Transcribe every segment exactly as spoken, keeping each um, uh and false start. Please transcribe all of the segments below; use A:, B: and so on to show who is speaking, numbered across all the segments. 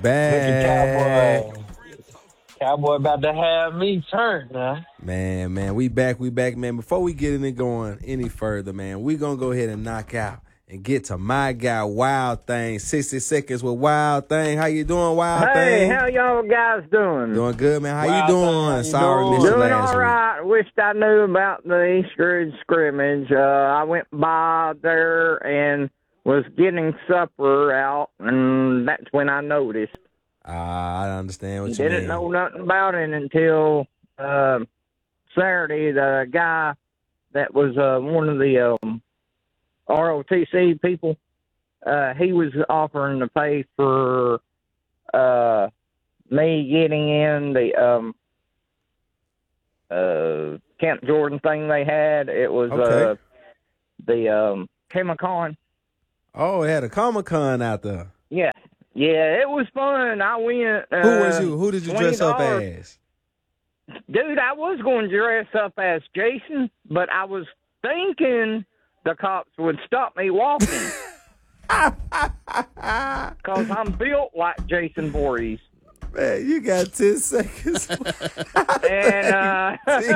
A: Look at
B: Back.
A: Cowboy. Cowboy about to have me turned now.
B: Man, man, we back, we back, man. Before we get any going any further, man, we gonna go ahead and knock out and get to my guy, Wild Thing. sixty seconds with Wild Thing. How you doing, Wild
C: Hey,
B: Thing?
C: how y'all guys doing?
B: Doing good, man. How
A: Wild
B: you
A: Thing,
B: doing?
A: how you
B: Sorry,
A: doing?
B: missed you
C: Doing
B: last
C: all
B: week.
C: right. Wished I knew about the Easter scrimmage. Uh, I went by there and was getting supper out, and that's when I noticed.
B: Ah, I understand what you
C: Didn't
B: mean.
C: know nothing about it until uh, Saturday. The guy that was uh, one of the um, R O T C people, uh, he was offering to pay for uh, me getting in the um, uh, Camp Jordan thing they had. It was
B: Okay.
C: uh, the um, Chemicon.
B: Oh, it had a Comic Con out there.
C: Yeah, yeah, it was fun. I went. Uh,
B: Who was you? Who did you dress up
C: twenty dollars.
B: as?
C: Dude, I was going to dress up as Jason, but I was thinking the cops would stop me walking because I'm built like Jason Voorhees.
B: Man, you got ten seconds.
C: And, uh,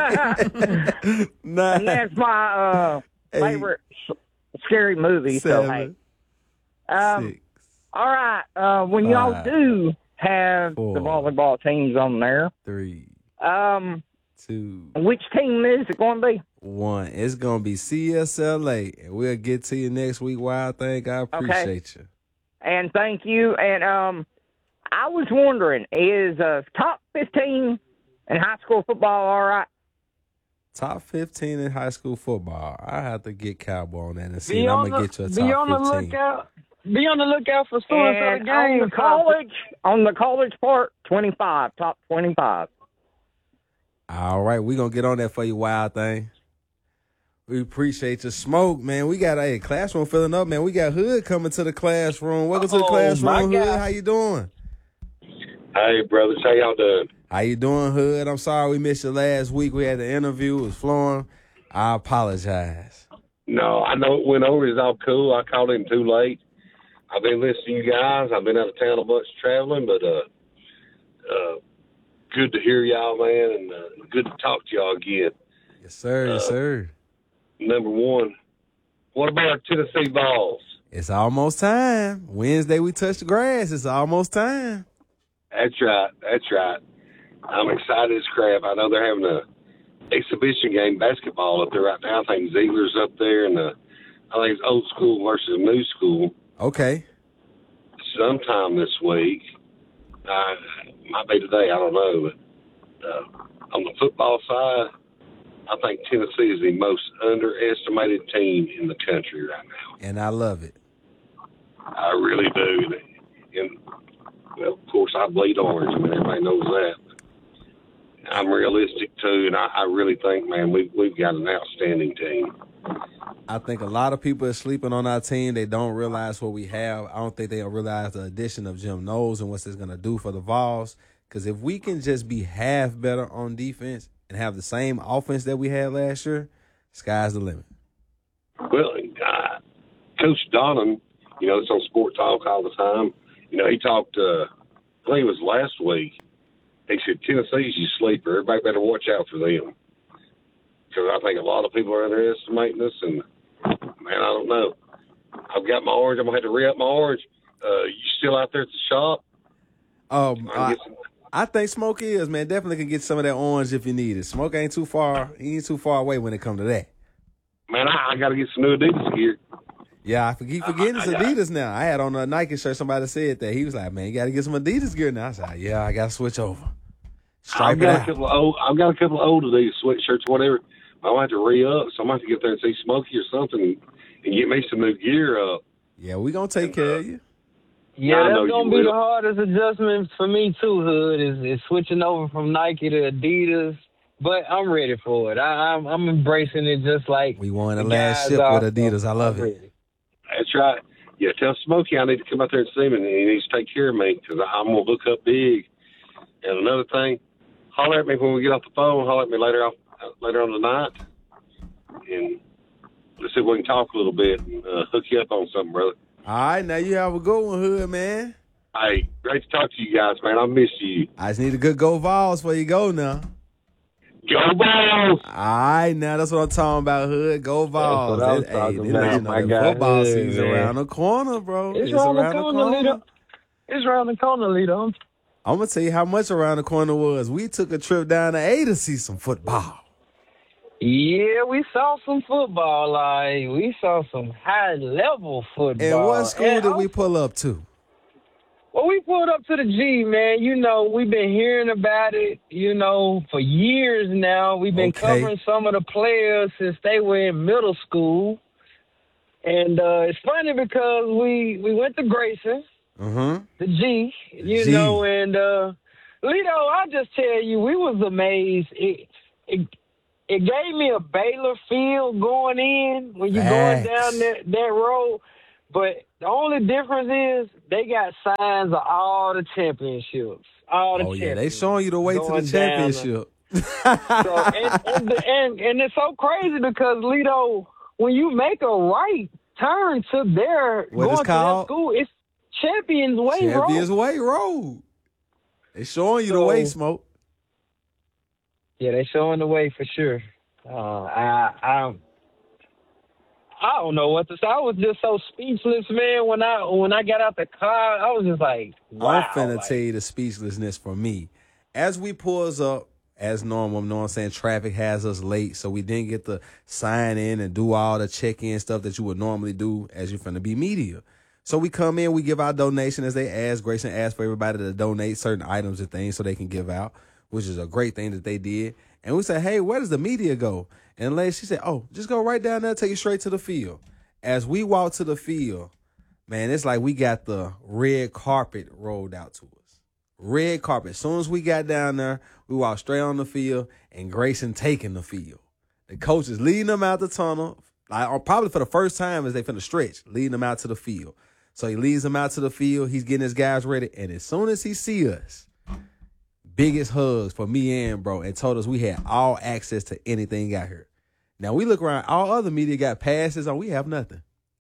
B: Nine,
C: and that's my uh,
B: eight,
C: favorite s- scary movie. So, hey.
B: seven,
C: Um,
B: six,
C: all right. Uh, when y'all
B: five,
C: do have
B: four,
C: the volleyball teams on there,
B: three,
C: um,
B: two,
C: which team is it going to be?
B: one. It's gonna be C S L A, and we'll get to you next week. Wild Thing, I appreciate you.
C: And thank you. And um, I was wondering, is uh, top fifteen in high school football all right?
B: Top fifteen in high school football. I have to get Cowboy on that and see.
A: Be
B: And I'm
A: on,
B: gonna
A: the,
B: get you a
A: be
B: top
A: on the
B: fifteen.
A: lookout. Be on the lookout for students of
C: And
A: the
C: on
A: game.
C: the college, on the college part, twenty-five, top twenty-five.
B: All right, we gonna get on that for you, Wild Thing. We appreciate your smoke, man. We got a hey, classroom filling up, man. We got Hood coming to the classroom. Welcome to the
A: Oh,
B: classroom,
A: my
B: Hood.
A: God.
B: How you doing?
D: Hey, brothers, how y'all doing?
B: How you doing, Hood? I'm sorry we missed you last week. We had the interview. It was flowing. I apologize.
D: No, I know it went over. It's all cool. I called in too late. I've been listening to you guys. I've been out of town a bunch traveling, but uh, uh, good to hear y'all, man, and uh, good to talk to y'all again.
B: Yes, sir. Yes,
D: Uh,
B: sir.
D: Number one, what about our Tennessee Vols?
B: It's almost time. Wednesday we touch the grass. It's almost time.
D: That's right. That's right. I'm excited as crap. I know they're having a exhibition game basketball up there right now. I think Ziegler's up there, and uh, I think it's old school versus new school.
B: Okay.
D: Sometime this week. Uh, might be today, I don't know. But uh, on the football side, I think Tennessee is the most underestimated team in the country right now.
B: And I love it.
D: I really do. And, well, of course, I bleed orange. I mean, everybody knows that. I'm realistic, too, and I, I really think, man, we've, we've got an outstanding team.
B: I think a lot of people are sleeping on our team. They don't realize what we have. I don't think they realize the addition of Jim Knowles and what it's going to do for the Vols. Because if we can just be half better on defense and have the same offense that we had last year, sky's the limit.
D: Well, uh, Coach Donnan, you know, it's on Sport Talk all the time. You know, he talked, uh, I think it was last week. He said, Tennessee's your sleeper. Everybody better watch out for them. Because I think a lot of people are underestimating us, and, man, I don't know. I've got my orange. I'm going to have to re-up my orange. Uh, you still out there at the shop?
B: Um,
D: I'm
B: I,
D: guessing-
B: I think Smoke is, man. Definitely can get some of that orange if you need it. Smoke ain't too far. He ain't too far away when it comes to that.
D: Man, I, I got to get some new Adidas gear.
B: Yeah, I keep forgetting it's
D: I- I-
B: Adidas now. I had on a Nike shirt. Somebody said that. He was like, man, you got to get some Adidas gear now. I said, yeah, I got to switch over. Stripe
D: I've
B: it
D: got
B: out.
D: a couple of old. I've got a couple of old Adidas sweatshirts, whatever. I might have to re-up, so I might have to get there and see Smokey or something and, and get me some new gear up.
B: Yeah, we going to take care of you.
A: Yeah,
D: I know
A: that's gonna
D: you
A: be
D: will.
A: the hardest adjustment for me too, Hood, is, is switching over from Nike to Adidas. But I'm ready for it. I, I'm I'm embracing it just like
B: We won the
A: the
B: last
A: guys
B: ship
A: are,
B: with Adidas.
A: so
B: I love
A: I'm
B: it.
A: ready.
D: That's right. Yeah, tell Smokey I need to come out there and see him, and he needs to take care of me because I'm going to look up big. And another thing, holler at me when we get off the phone. Holler at me later off, uh, later on tonight, and let's see if we can talk a little bit and uh, hook you up on something, brother.
B: All right, now you have a good one, Hood, man.
D: Hey, great to talk to you guys, man. I miss you.
B: I just need a good go Vols before you go now.
D: Go Vols!
B: All right, now that's what I'm talking about, Hood. Go Vols.
A: That's what I'm
B: It-
A: talking
B: hey,
A: about,
B: let you know
A: my
B: that
A: guy.
B: football
A: Yeah,
B: season
A: man.
B: around the corner, bro.
A: It's,
B: It's
A: around,
B: around
A: the
B: the
A: corner,
B: corner.
A: Lito. It's around the corner, Lito.
B: I'm going to tell you how much around the corner was. We took a trip down to A to see some football.
A: Yeah, we saw some football. Like, we saw some high-level football.
B: And what school
A: And
B: did we
A: also-
B: pull up to?
A: Well, we pulled up to the G, man. You know, we've been hearing about it, you know, for years now. We've been
B: Okay.
A: covering some of the players since they were in middle school. And uh, it's funny because we, we went to Grayson,
B: Uh-huh.
A: the G, you
B: G.
A: know, and, uh, Lito, I just tell you, we was amazed. It, it, it gave me a Baylor feel going in when you're going
B: Facts.
A: down that, that road. But the only difference is they got signs of all the championships. All the
B: Oh, yeah, they
A: champions
B: showing you the way to
A: going
B: the
A: down
B: championship.
A: the- So, and, and, the, and, and it's so crazy because, Lito, when you make a right turn to their
B: What
A: going
B: it's
A: to
B: called?
A: that school, it's Champions Way
B: Champions
A: Road.
B: Way Road. They showing you the
A: So-
B: way, Smoke.
A: Yeah, they showing the way for sure. Uh, I, I, I don't know what to say. I was just so speechless, man. When I when I got out the car, I was just like, wow.
B: I'm finna
A: like,
B: tell you the speechlessness for me. As we pulls up, as normal, you know what I'm saying, traffic has us late, so we didn't get to sign in and do all the check-in stuff that you would normally do as you're finna be media. So we come in, we give our donation as they ask. Grayson asked for everybody to donate certain items and things so they can give out, which is a great thing that they did. And we said, hey, where does the media go? And the lady, she said, oh, just go right down there, take you straight to the field. As we walk to the field, man, it's like we got the red carpet rolled out to us. Red carpet. As soon as we got down there, we walked straight on the field, and Grayson taking the field. The coach is leading them out the tunnel, like, or probably for the first time as they finna stretch, leading them out to the field. So he leads them out to the field. He's getting his guys ready, and as soon as he see us, biggest hugs for me and bro, and told us we had all access to anything out here. Now we look around, all other media got passes on, we have nothing.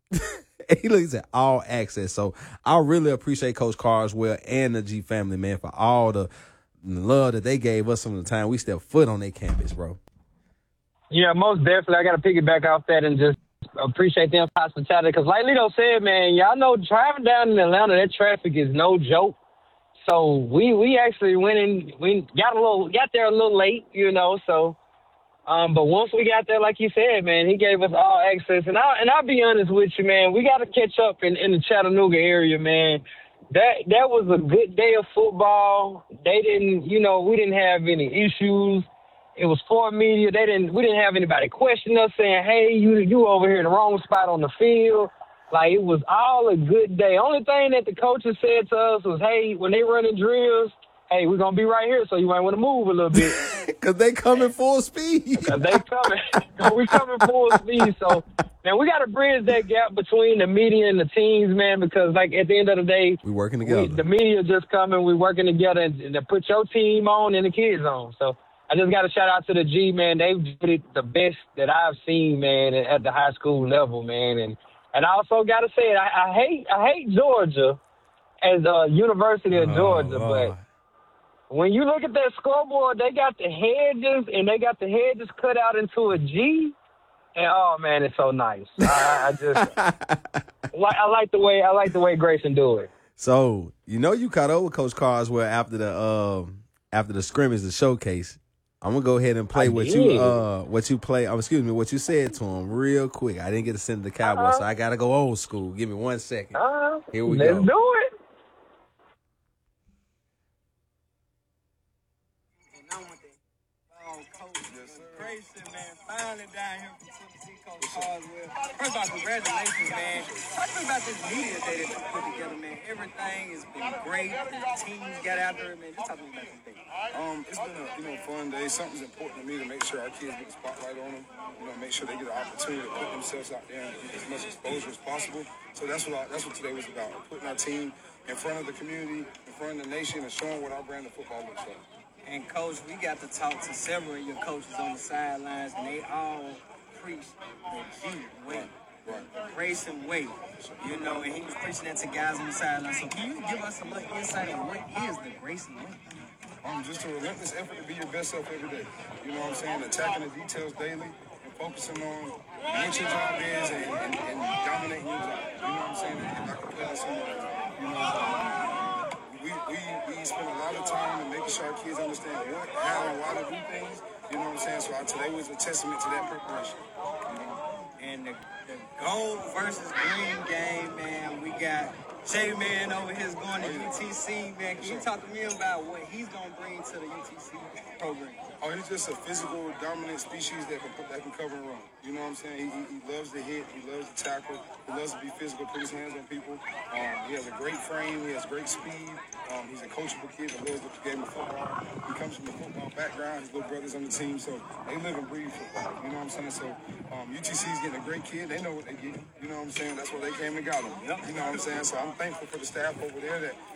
B: He looks at all access. So I really appreciate Coach Carswell and the G family, man, for all the love that they gave us from the time we stepped foot on their campus, bro.
A: Yeah, most definitely. I got to piggyback off that and just appreciate them hospitality. Because like Lito said, man, y'all know driving down in Atlanta, that traffic is no joke. So we we actually went in, we got a little, got there a little late, you know. So, um, but once we got there, like you said, man, he gave us all access. And I and I'll be honest with you, man, we got to catch up in, in the Chattanooga area, man. That that was a good day of football. They didn't, you know, we didn't have any issues. It was for media. They didn't. We didn't have anybody question us saying, "Hey, you you over here in the wrong spot on the field." Like, it was all a good day. Only thing that the coaches said to us was, "Hey, when they running drills, hey, we're gonna be right here, so you might want to move a little bit."
B: Cause they coming full speed.
A: Cause they coming, we coming full speed. So, man, we got to bridge that gap between the media and the teams, man. Because, like, at the end of the day,
B: We working together.
A: we, the media just coming. We working together and, and to put your team on and the kids on. So, I just got to shout out to the G, man. They did it the best that I've seen, man, at the high school level, man. And and I also got to say it. I, I hate I hate Georgia as a University of
B: Oh,
A: Georgia,
B: Lord.
A: but when you look at that scoreboard, they got the hedges, and they got the hedges cut out into a G. And oh man, it's so nice. I, I just like I like the way I like the way Grayson do it.
B: So you know you caught up with Coach Carswell after the um after the scrimmage, the showcase. I'm gonna go ahead and play
A: I
B: what
A: did.
B: you uh what you play. Oh, excuse me, what you said to him real quick. I didn't get to send to the Cowboys,
A: Uh-huh.
B: so I gotta go old school. Give me one second.
A: Uh,
B: Here we
A: let's
B: go.
A: do it.
E: Grayson, man, finally down here from Tennessee, Coach Carswell. First of all, congratulations, man. Talk to me about this media day that you put together, man. Everything has been great. The teams got out there, man. Just talk to me about this day.
F: Um, it's been a you know fun day. Something's important to me to make sure our kids get the spotlight on them. You know, make sure they get an opportunity to put themselves out there and get as much exposure as possible. So that's what I, that's what today was about. Putting our team in front of the community, in front of the nation, and showing what our brand of football looks like.
E: And, Coach, we got to talk to several of your coaches on the sidelines, and they all preach the G way. Right. Grace and weight, you know, and he was preaching that to guys on the sideline. So can you give us a little insight on what is the grace and weight?
F: Um, just a relentless effort to be your best self every day. You know what I'm saying? Attacking the details daily and focusing on what your job is and, and, and dominating your job. You know what I'm saying? If I can play this somewhere, you know, we, we, we spend a lot of time in making sure our kids understand what, how, and why to do things. You know what I'm saying? So our, today was a testament to that preparation. You know?
E: And the, the gold versus green game, man, we got J-Man over here is going to U T C, man. Can you talk to me about what he's going to bring to the U T C program?
F: Oh, he's just a physical, dominant species that can put, that can cover and run. You know what I'm saying? He, he, he loves to hit. He loves to tackle. He loves to be physical, put his hands on people. Um, he has a great frame. He has great speed. Um, he's a coachable kid that loves the game of football. He comes from a football background. His little brother's on the team, so they live and breathe football. You know what I'm saying? So um, U T C's getting a great kid. They know what they get. You know what I'm saying? That's why they came and got him. You know what I'm saying? So I'm thankful for the staff over there that